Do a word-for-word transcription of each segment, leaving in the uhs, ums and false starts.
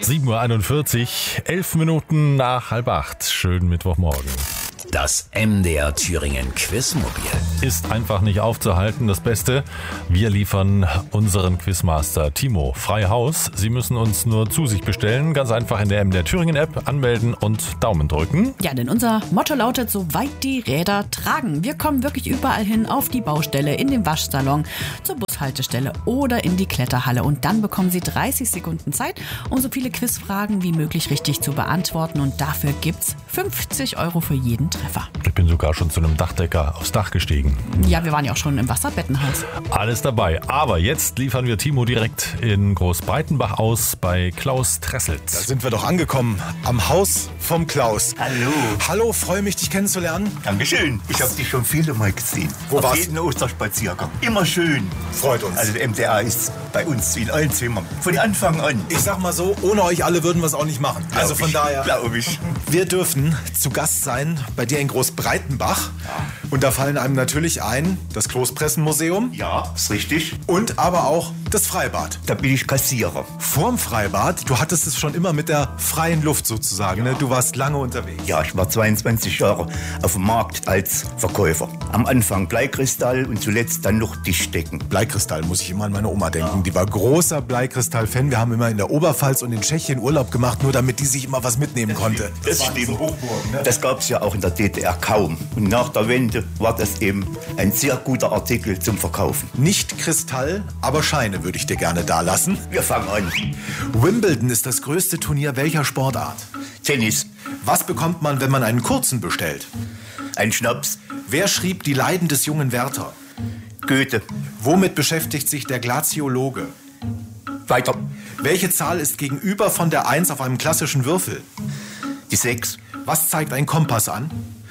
sieben Uhr einundvierzig, elf Minuten nach halb acht. Schönen Mittwochmorgen. Das M D R Thüringen Quizmobil ist einfach nicht aufzuhalten. Das Beste, wir liefern unseren Quizmaster Timo frei Haus. Sie müssen uns nur zu sich bestellen. Ganz einfach in der M D R Thüringen App anmelden und Daumen drücken. Ja, denn unser Motto lautet, so weit die Räder tragen. Wir kommen wirklich überall hin, auf die Baustelle, in den Waschsalon, zur Bushaltestelle oder in die Kletterhalle. Und dann bekommen Sie dreißig Sekunden Zeit, um so viele Quizfragen wie möglich richtig zu beantworten. Und dafür gibt's fünfzig Euro für jeden Treffer. Ich bin sogar schon zu einem Dachdecker aufs Dach gestiegen. Ja, wir waren ja auch schon im Wasserbettenhaus. Alles dabei. Aber jetzt liefern wir Timo direkt in Großbreitenbach aus bei Klaus Tresselt. Da sind wir doch angekommen. Am Haus vom Klaus. Hallo. Hallo, freue mich, dich kennenzulernen. Dankeschön. Ich habe dich schon viele Mal gesehen. Wo Auf warst jeden Osterspaziergang. Immer schön. Freut uns. Also der M D R ist bei uns wie in allen Zimmern. Von Anfang an. Ich sag mal so, ohne euch alle würden wir es auch nicht machen. Glaub also von ich, daher. Glaube ich. Wir dürfen zu Gast sein bei dir in Großbreitenbach. Ja. Und da fallen einem natürlich ein das Kloßpressenmuseum. Ja, ist richtig. Und aber auch das Freibad. Da bin ich Kassierer. Vorm Freibad, du hattest es schon immer mit der freien Luft sozusagen. Ja. Ne? Du warst lange unterwegs. Ja, ich war zweiundzwanzig Jahre auf dem Markt als Verkäufer. Am Anfang Bleikristall und zuletzt dann noch Tischdecken. Bleikristall, muss ich immer an meine Oma denken. Ja. Die war großer Bleikristall-Fan. Wir haben immer in der Oberpfalz und in Tschechien Urlaub gemacht, nur damit die sich immer was mitnehmen das konnte. Stimmt. Das, das stimmt. So ne? Das gab es ja auch in der D D R kaum. Und nach der Wende war das eben ein sehr guter Artikel zum Verkaufen. Nicht Kristall, aber Scheine würde ich dir gerne da lassen. Wir fangen an. Wimbledon ist das größte Turnier welcher Sportart? Tennis. Was bekommt man, wenn man einen kurzen bestellt? Ein Schnaps. Wer schrieb Die Leiden des jungen Werther? Goethe. Womit beschäftigt sich der Glaziologe? Weiter. Welche Zahl ist gegenüber von der eins auf einem klassischen Würfel? Die sechs. Was zeigt ein Kompass an?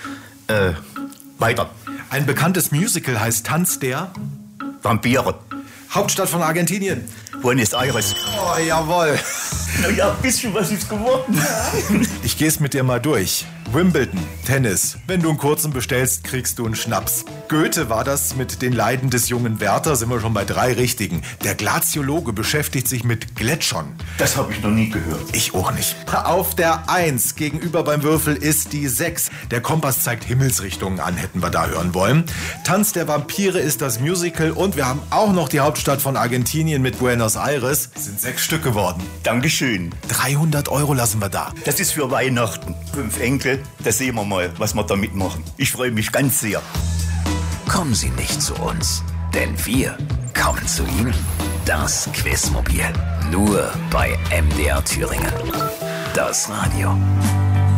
Äh, weiter. Ein bekanntes Musical heißt Tanz der Vampire. Hauptstadt von Argentinien. Buenos Aires. Oh, jawohl. Na ja, ein bisschen was ist geworden. Ich geh's mit dir mal durch. Wimbledon, Tennis. Wenn du einen kurzen bestellst, kriegst du einen Schnaps. Goethe war das mit den Leiden des jungen Werther, sind wir schon bei drei Richtigen. Der Glaziologe beschäftigt sich mit Gletschern. Das habe ich noch nie gehört. Ich auch nicht. Auf der eins gegenüber beim Würfel ist die sechs. Der Kompass zeigt Himmelsrichtungen an, hätten wir da hören wollen. Tanz der Vampire ist das Musical und wir haben auch noch die Hauptstadt von Argentinien mit Buenos Aires. Es sind sechs Stück geworden. Dankeschön. dreihundert Euro lassen wir da. Das ist für Weihnachten. Fünf Enkel. Da sehen wir mal, was wir damit machen. Ich freue mich ganz sehr. Kommen Sie nicht zu uns, denn wir kommen zu Ihnen. Das Quizmobil. Nur bei M D R Thüringen. Das Radio.